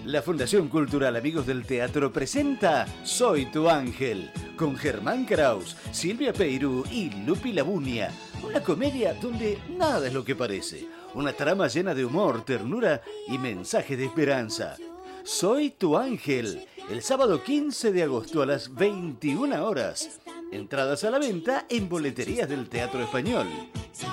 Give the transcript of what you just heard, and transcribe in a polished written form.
La Fundación Cultural Amigos del Teatro presenta Soy tu Ángel, con Germán Kraus, Silvia Peirú y Lupi Labunia. Una comedia donde nada es lo que parece. Una trama llena de humor, ternura y mensajes de esperanza. Soy tu Ángel, el sábado 15 de agosto a las 21 horas. Entradas a la venta en boleterías del Teatro Español.